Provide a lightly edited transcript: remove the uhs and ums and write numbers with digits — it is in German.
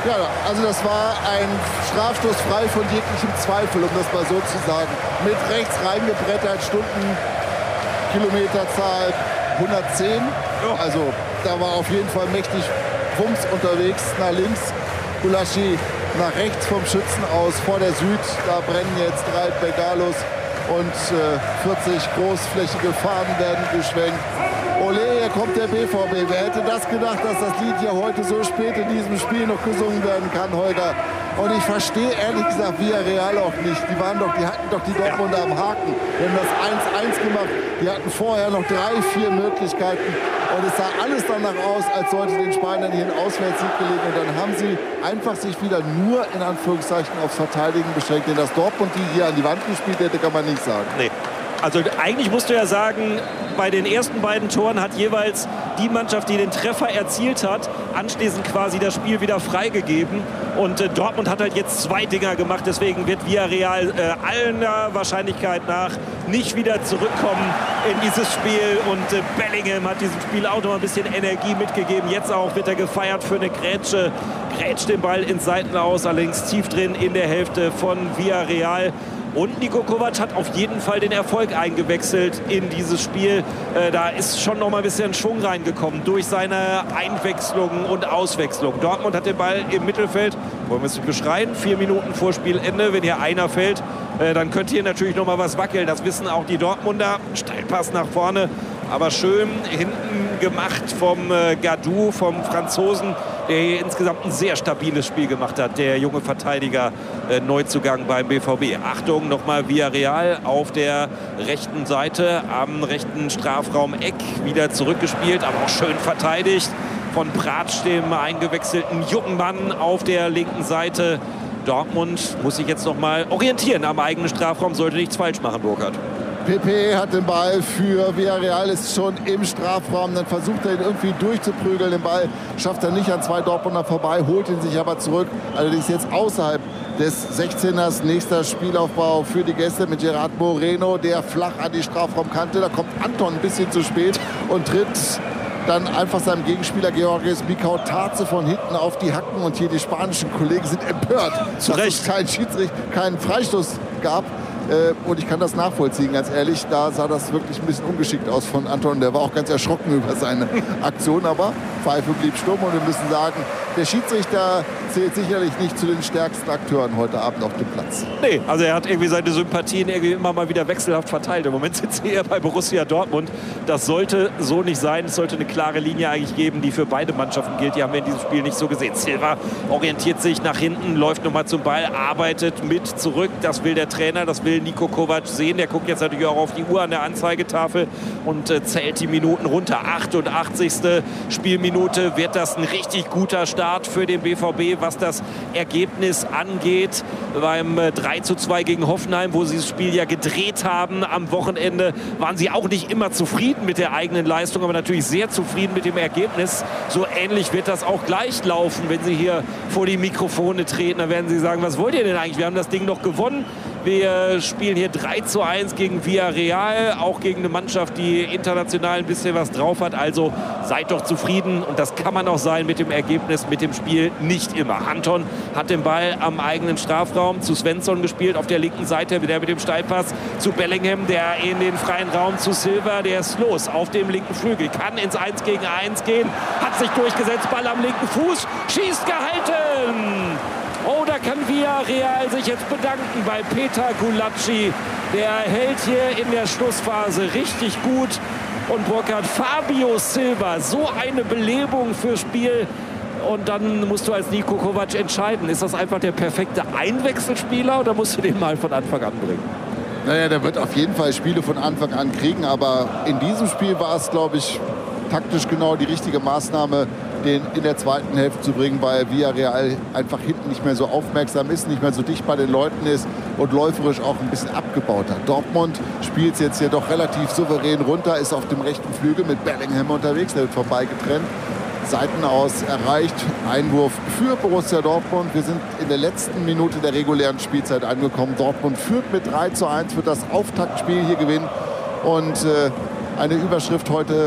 Ja, also das war ein Strafstoß frei von jeglichem Zweifel, um das mal so zu sagen. Mit rechts reingebrettert, Stundenkilometerzahl 110. Also da war auf jeden Fall mächtig Wumms unterwegs. Nach links, Gulaschi nach rechts vom Schützen aus vor der Süd. Da brennen jetzt 3 Bengalos und 40 großflächige Fahnen werden geschwenkt. Ole, hier kommt der BVB. Wer hätte das gedacht, dass das Lied hier heute so spät in diesem Spiel noch gesungen werden kann, Holger? Und ich verstehe ehrlich gesagt Villarreal auch nicht. Die hatten doch die Dortmunder am Haken. Die haben das 1-1 gemacht. Die hatten vorher noch 3, 4 Möglichkeiten. Und es sah alles danach aus, als sollte den Spaniern hier ein Auswärtssieg gelegen. Und dann haben sie einfach sich wieder nur in Anführungszeichen aufs Verteidigen beschränkt. Denn das Dortmund, die hier an die Wand gespielt hätte, kann man nicht sagen. Nee. Also eigentlich musst du ja sagen, bei den ersten beiden Toren hat jeweils die Mannschaft, die den Treffer erzielt hat, anschließend quasi das Spiel wieder freigegeben. Und Dortmund hat halt jetzt 2 Dinger gemacht. Deswegen wird Villarreal aller Wahrscheinlichkeit nach nicht wieder zurückkommen in dieses Spiel. Und Bellingham hat diesem Spiel auch noch ein bisschen Energie mitgegeben. Jetzt auch wird er gefeiert für eine Grätsche. Grätscht den Ball ins Seitenaus, allerdings tief drin in der Hälfte von Villarreal. Und Niko Kovac hat auf jeden Fall den Erfolg eingewechselt in dieses Spiel. Da ist schon noch mal ein bisschen Schwung reingekommen durch seine Einwechslungen und Auswechslungen. Dortmund hat den Ball im Mittelfeld. Wollen wir es beschreien? 4 Minuten vor Spielende. Wenn hier einer fällt, dann könnte hier natürlich noch mal was wackeln. Das wissen auch die Dortmunder. Steilpass nach vorne. Aber schön hinten gemacht vom Gadou, vom Franzosen, der hier insgesamt ein sehr stabiles Spiel gemacht hat. Der junge Verteidiger, Neuzugang beim BVB. Achtung, nochmal Villarreal auf der rechten Seite, am rechten Strafraum-Eck wieder zurückgespielt, aber auch schön verteidigt von Pratsch, dem eingewechselten jungen Mann auf der linken Seite. Dortmund muss sich jetzt nochmal orientieren am eigenen Strafraum, sollte nichts falsch machen, Burkhard. Pepe hat den Ball für Villarreal, ist schon im Strafraum. Dann versucht er ihn irgendwie durchzuprügeln. Den Ball schafft er nicht an 2 Dortmunder vorbei, holt ihn sich aber zurück. Allerdings jetzt außerhalb des 16ers. Nächster Spielaufbau für die Gäste mit Gerard Moreno, der flach an die Strafraumkante. Da kommt Anton ein bisschen zu spät und tritt dann einfach seinem Gegenspieler Georgios Mikau-Tarze von hinten auf die Hacken. Und hier die spanischen Kollegen sind empört, dass es keinen Freistoß gab. Und ich kann das nachvollziehen, ganz ehrlich. Da sah das wirklich ein bisschen ungeschickt aus von Anton. Der war auch ganz erschrocken über seine Aktion. Aber Pfeife blieb stumm. Und wir müssen sagen, der Schiedsrichter zählt sicherlich nicht zu den stärksten Akteuren heute Abend auf dem Platz. Nee, also er hat irgendwie seine Sympathien irgendwie immer mal wieder wechselhaft verteilt. Im Moment sitzt er bei Borussia Dortmund. Das sollte so nicht sein. Es sollte eine klare Linie eigentlich geben, die für beide Mannschaften gilt. Die haben wir in diesem Spiel nicht so gesehen. Silva orientiert sich nach hinten, läuft nochmal zum Ball, arbeitet mit zurück. Das will der Trainer, das will Niko Kovac sehen. Der guckt jetzt natürlich auch auf die Uhr an der Anzeigetafel und zählt die Minuten runter. 88. Spielminute wird das ein richtig guter Start für den BVB, was das Ergebnis angeht. Beim 3:2 gegen Hoffenheim, wo sie das Spiel ja gedreht haben am Wochenende, waren sie auch nicht immer zufrieden mit der eigenen Leistung, aber natürlich sehr zufrieden mit dem Ergebnis. So ähnlich wird das auch gleich laufen, wenn sie hier vor die Mikrofone treten. Da werden sie sagen, was wollt ihr denn eigentlich? Wir haben das Ding noch gewonnen. Wir spielen hier 3:1 gegen Villarreal, auch gegen eine Mannschaft, die international ein bisschen was drauf hat. Also seid doch zufrieden und das kann man auch sein mit dem Ergebnis, mit dem Spiel. Nicht immer. Anton hat den Ball am eigenen Strafraum zu Svensson gespielt, auf der linken Seite, der mit dem Steilpass zu Bellingham, der in den freien Raum zu Silva, der ist los auf dem linken Flügel, kann ins 1 gegen 1 gehen, hat sich durchgesetzt, Ball am linken Fuß, schießt gehalten! Oh, da kann Villarreal sich jetzt bedanken bei Peter Gulaschi. Der hält hier in der Schlussphase richtig gut. Und Burkhard, Fabio Silva, so eine Belebung fürs Spiel. Und dann musst du als Niko Kovac entscheiden, ist das einfach der perfekte Einwechselspieler oder musst du den mal von Anfang an bringen? Naja, der wird auf jeden Fall Spiele von Anfang an kriegen. Aber in diesem Spiel war es, glaube ich, taktisch genau die richtige Maßnahme, den in der zweiten Hälfte zu bringen, weil Villarreal einfach hinten nicht mehr so aufmerksam ist, nicht mehr so dicht bei den Leuten ist und läuferisch auch ein bisschen abgebaut hat. Dortmund spielt es jetzt hier doch relativ souverän runter, ist auf dem rechten Flügel mit Bellingham unterwegs, der wird vorbeigetrennt. Seitenaus erreicht, Einwurf für Borussia Dortmund. Wir sind in der letzten Minute der regulären Spielzeit angekommen. Dortmund führt mit 3:1, wird das Auftaktspiel hier gewinnen und eine Überschrift heute